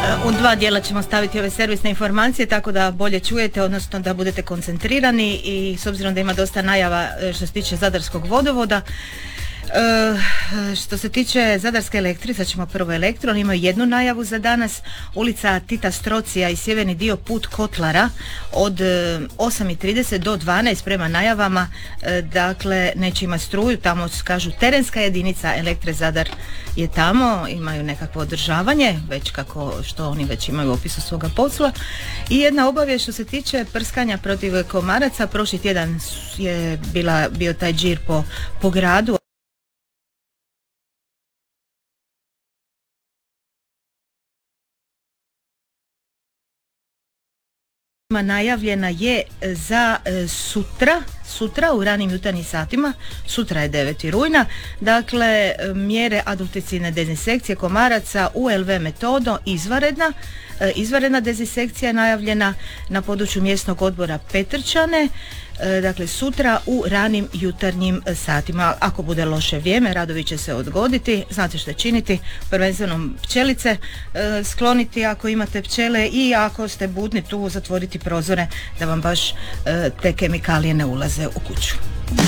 U dva dijela ćemo staviti ove servisne informacije tako da bolje čujete, odnosno da budete koncentrirani, i s obzirom da ima dosta najava što se tiče Zadarskog vodovoda. Što se tiče Zadarske Elektre, sad ćemo prvo Elektro, oni imaju jednu najavu za danas. Ulica Tita Strocija i sjeverni dio put Kotlara od 8:30 do 12 prema najavama, dakle neće imati struju, tamo kažu terenska jedinica Elektre Zadar je tamo, imaju nekakvo održavanje, već kako što oni već imaju u opisu svoga posla. I jedna obavijest što se tiče prskanja protiv komaraca, prošli tjedan je bio taj džir po gradu. Najavljena je za sutra u ranim jutarnjim satima, sutra je 9. rujna, dakle mjere adulticidne dezinsekcije komaraca ULV metodom izvanredna dezinsekcija je najavljena na području mjesnog odbora Petrčane, dakle sutra u ranim jutarnjim satima. Ako bude loše vrijeme, radovi će se odgoditi. Znate što činiti, prvenstveno pčelice skloniti ako imate pčele, i ako ste budni tu zatvoriti prozore da vam baš te kemikalije ne ulaze u kuću.